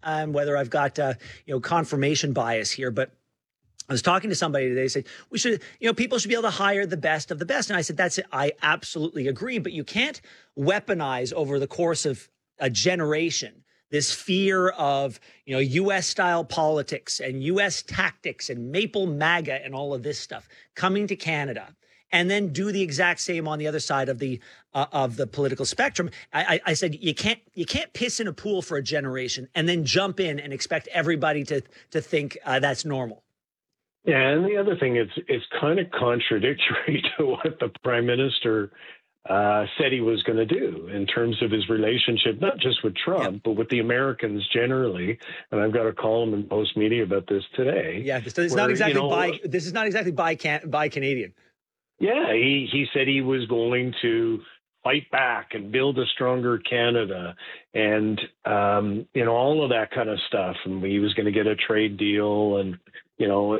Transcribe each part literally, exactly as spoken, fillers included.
um, whether I've got, uh, you know, confirmation bias here, but I was talking to somebody today, said, we should, you know, people should be able to hire the best of the best. And I said, that's it. I absolutely agree. But you can't weaponize over the course of a generation this fear of, you know, U S style politics and U S tactics and Maple MAGA and all of this stuff coming to Canada, and then do the exact same on the other side of the uh, of the political spectrum. I, I said you can't you can't piss in a pool for a generation and then jump in and expect everybody to to think uh, that's normal. Yeah, and the other thing is it's kind of contradictory to what the Prime Minister uh, said he was going to do in terms of his relationship, not just with Trump, yeah. but with the Americans generally. And I've got a column in Post Media about this today. Yeah, this is not exactly you know, by this is not exactly by can by Canadian. Yeah, he, he said he was going to fight back and build a stronger Canada and, um, you know, all of that kind of stuff. And he was going to get a trade deal and, you know,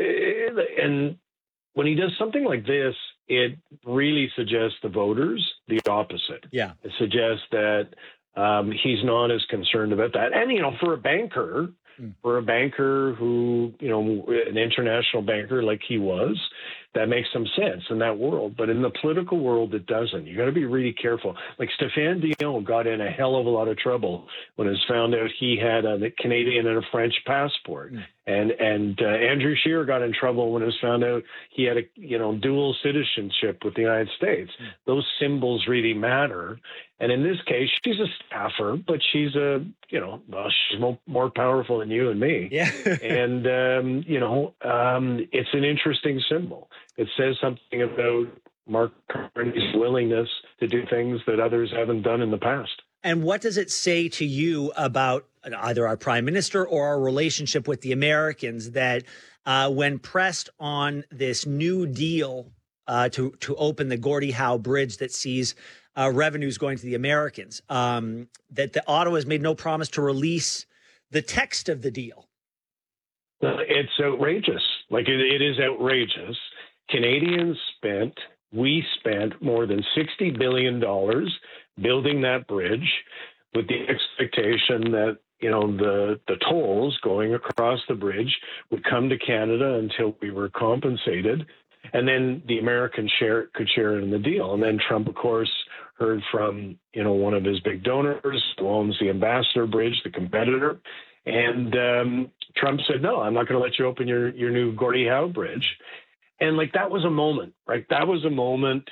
and when he does something like this, it really suggests to voters the opposite. Yeah. It suggests that um, he's not as concerned about that. And, you know, for a banker, mm. for a banker who, you know, an international banker like he was, that makes some sense in that world. But in the political world, it doesn't. You got to be really careful. Like Stéphane Dion got in a hell of a lot of trouble when it was found out he had a Canadian and a French passport. Mm. And and uh, Andrew Scheer got in trouble when it was found out he had a, you know, dual citizenship with the United States. Mm. Those symbols really matter. And in this case, she's a staffer, but she's a, you know, well, she's more, more powerful than you and me. Yeah. and, um, you know, um, it's an interesting symbol. It says something about Mark Carney's willingness to do things that others haven't done in the past. And what does it say to you about either our prime minister or our relationship with the Americans that uh, when pressed on this new deal uh, to, to open the Gordie Howe Bridge that sees uh, revenues going to the Americans, um, that the Ottawa has made no promise to release the text of the deal? It's outrageous. Like it, it is outrageous. Canadians spent, we spent more than sixty billion dollars building that bridge with the expectation that, you know, the, the tolls going across the bridge would come to Canada until we were compensated. And then the Americans share, could share in the deal. And then Trump, of course, heard from, you know, one of his big donors who owns the Ambassador Bridge, the competitor. And um, Trump said, no, I'm not going to let you open your, your new Gordie Howe Bridge. And like, that was a moment, right? That was a moment.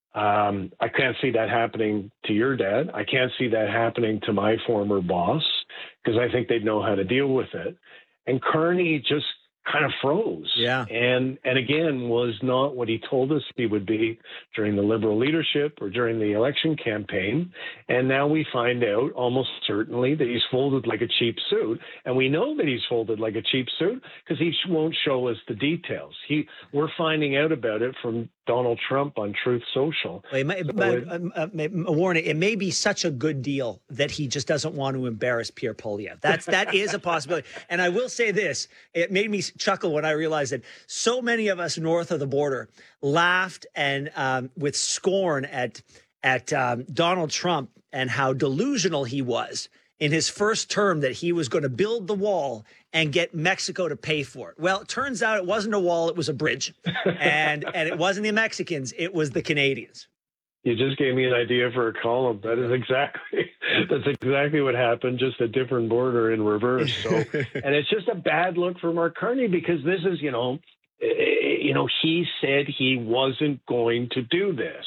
Um, I can't see that happening to your dad. I can't see that happening to my former boss because I think they'd know how to deal with it. And Carney just kind of froze. Yeah. And, and again, was not what he told us he would be during the Liberal leadership or during the election campaign. And now we find out almost certainly that he's folded like a cheap suit. And we know that he's folded like a cheap suit because he won't show us the details. He, we're finding out about it from Donald Trump on Truth Social. Well, it may, so but, it, uh, uh, Warren, it may be such a good deal that he just doesn't want to embarrass Pierre Poilievre. That's that is a possibility. And I will say this: it made me chuckle when I realized that so many of us north of the border laughed and um, with scorn at at um, Donald Trump and how delusional he was in his first term that he was going to build the wall and get Mexico to pay for it. Well, it turns out it wasn't a wall, it was a bridge. And and it wasn't the Mexicans, it was the Canadians. You just gave me an idea for a column. That is exactly that's exactly what happened, just a different border in reverse. So and it's just a bad look for Mark Carney because this is, you know, you know, he said he wasn't going to do this.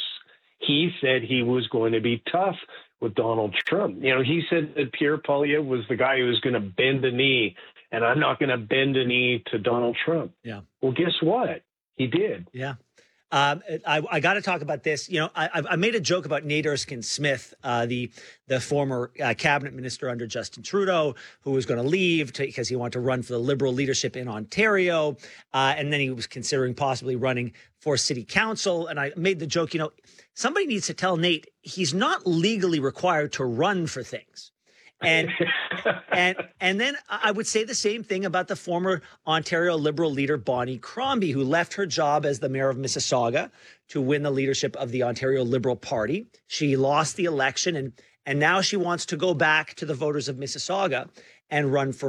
He said he was going to be tough with Donald Trump. You know, he said that Pierre Poilievre was the guy who was going to bend the knee, and I'm not going to bend a knee to Donald Trump. Yeah. Well, guess what? He did. Yeah. Um, I, I got to talk about this. You know, I, I made a joke about Nate Erskine Smith, uh, the the former uh, cabinet minister under Justin Trudeau, who was going to leave because he wanted to run for the Liberal leadership in Ontario, uh, and then he was considering possibly running for city council. And I made the joke, you know, somebody needs to tell Nate he's not legally required to run for things. And and and then I would say the same thing about the former Ontario Liberal leader, Bonnie Crombie, who left her job as the mayor of Mississauga to win the leadership of the Ontario Liberal Party. She lost the election, and and now she wants to go back to the voters of Mississauga and run for